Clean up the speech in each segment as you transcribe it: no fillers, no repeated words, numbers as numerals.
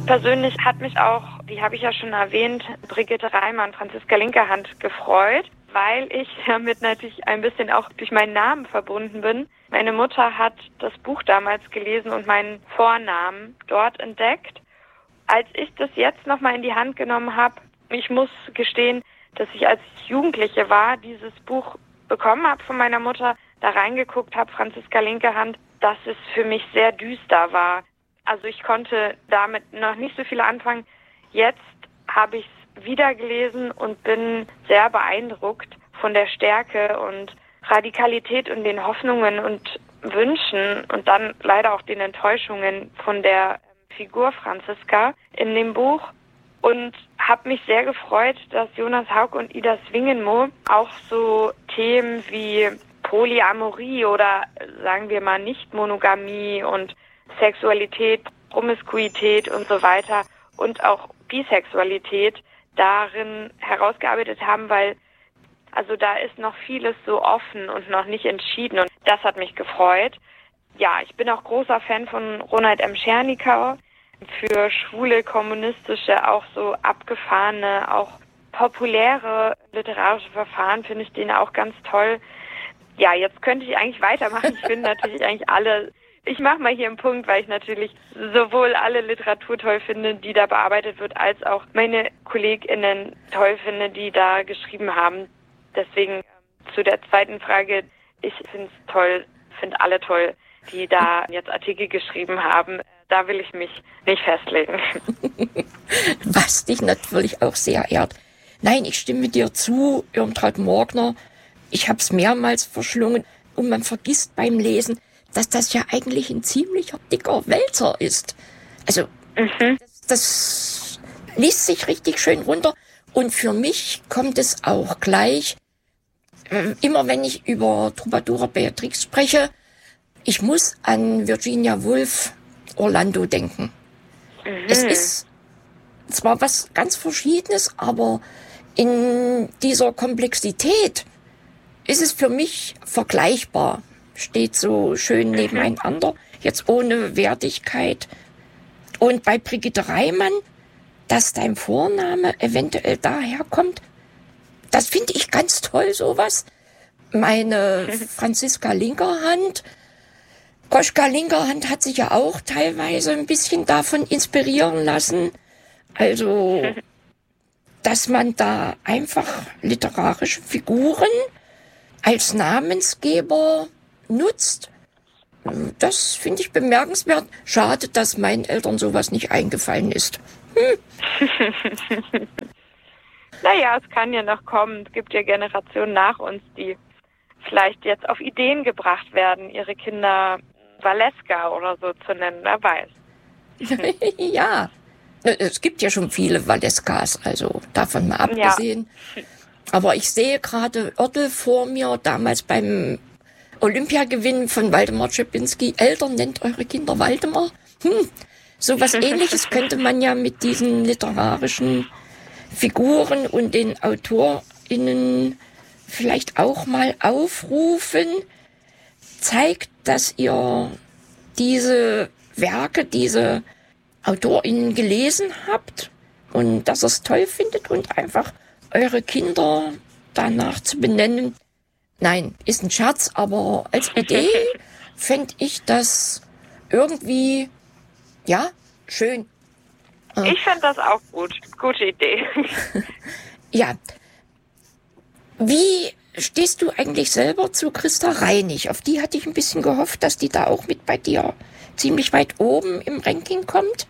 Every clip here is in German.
Persönlich hat mich auch, wie habe ich ja schon erwähnt, Brigitte Reimann, Franziska Linkerhand gefreut, weil ich damit natürlich ein bisschen auch durch meinen Namen verbunden bin. Meine Mutter hat das Buch damals gelesen und meinen Vornamen dort entdeckt. Als ich das jetzt nochmal in die Hand genommen habe, ich muss gestehen, dass ich als Jugendliche war, dieses Buch bekommen habe von meiner Mutter, da reingeguckt habe, Franziska Linkerhand, dass es für mich sehr düster war. Also ich konnte damit noch nicht so viel anfangen. Jetzt habe ich es wieder gelesen und bin sehr beeindruckt von der Stärke und Radikalität und den Hoffnungen und Wünschen und dann leider auch den Enttäuschungen von der Figur Franziska in dem Buch. Und habe mich sehr gefreut, dass Jonas Hauck und Ida Swingenmo auch so Themen wie Polyamorie oder sagen wir mal Nicht-Monogamie und Sexualität, Promiskuität und so weiter und auch Bisexualität darin herausgearbeitet haben, weil also da ist noch vieles so offen und noch nicht entschieden und das hat mich gefreut. Ja, ich bin auch großer Fan von Ronald M. Schernikau. Für schwule, kommunistische, auch so abgefahrene, auch populäre literarische Verfahren finde ich den auch ganz toll. Ja, jetzt könnte ich eigentlich weitermachen. Ich finde natürlich eigentlich alle, ich mache mal hier einen Punkt, weil ich natürlich sowohl alle Literatur toll finde, die da bearbeitet wird, als auch meine KollegInnen toll finde, die da geschrieben haben. Deswegen zu der zweiten Frage, ich finde es toll, finde alle toll, die da jetzt Artikel geschrieben haben. Da will ich mich nicht festlegen. Was dich natürlich auch sehr ehrt. Nein, ich stimme dir zu, Irmtraut Morgner. Ich habe es mehrmals verschlungen und man vergisst beim Lesen, dass das ja eigentlich ein ziemlicher dicker Wälzer ist. Also das liest sich richtig schön runter und für mich kommt es auch gleich, immer wenn ich über Troubadour Beatrix spreche, ich muss an Virginia Woolf Orlando denken. Es ist zwar was ganz Verschiedenes, aber in dieser Komplexität ist es für mich vergleichbar. Steht so schön nebeneinander, jetzt ohne Wertigkeit. Und bei Brigitte Reimann, dass dein Vorname eventuell daherkommt, das finde ich ganz toll, sowas. Meine Franziska Linkerhand, Koschka Linkerhand hat sich ja auch teilweise ein bisschen davon inspirieren lassen. Also, dass man da einfach literarische Figuren als Namensgeber nutzt, das finde ich bemerkenswert. Schade, dass meinen Eltern sowas nicht eingefallen ist. Naja, es kann ja noch kommen. Es gibt ja Generationen nach uns, die vielleicht jetzt auf Ideen gebracht werden, ihre Kinder Valeska oder so zu nennen, wer weiß. Ja, es gibt ja schon viele Valeskas, also davon mal abgesehen. Ja. Aber ich sehe gerade Oertel vor mir, damals beim Olympiagewinn von Waldemar Czepinski. Eltern, nennt eure Kinder Waldemar. So was Ähnliches könnte man ja mit diesen literarischen Figuren und den AutorInnen vielleicht auch mal aufrufen. Zeigt, dass ihr diese Werke, diese AutorInnen gelesen habt und dass ihr es toll findet und einfach eure Kinder danach zu benennen. Nein, ist ein Scherz, aber als Idee fände ich das irgendwie, ja, schön. Ich fände das auch gut. Gute Idee. Ja. Wie stehst du eigentlich selber zu Christa Reinig? Auf die hatte ich ein bisschen gehofft, dass die da auch mit bei dir ziemlich weit oben im Ranking kommt.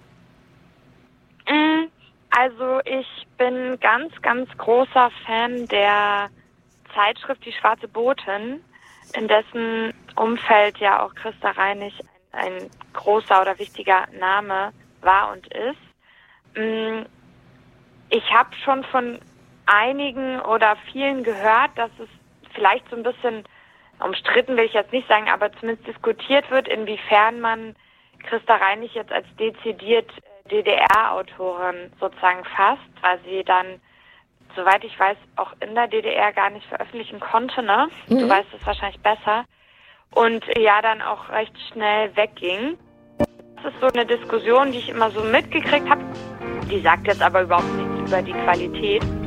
Also ich bin ganz, ganz großer Fan der Zeitschrift Die Schwarze Botin, in dessen Umfeld ja auch Christa Reinig ein großer oder wichtiger Name war und ist. Ich habe schon von einigen oder vielen gehört, dass es vielleicht so ein bisschen umstritten, will ich jetzt nicht sagen, aber zumindest diskutiert wird, inwiefern man Christa Reinig jetzt als dezidiert DDR-Autorin sozusagen fasst, weil sie dann, soweit ich weiß, auch in der DDR gar nicht veröffentlichen konnte, ne? Du weißt es wahrscheinlich besser. Und ja, dann auch recht schnell wegging. ist so eine Diskussion, die ich immer so mitgekriegt habe. Die sagt jetzt aber überhaupt nichts über die Qualität.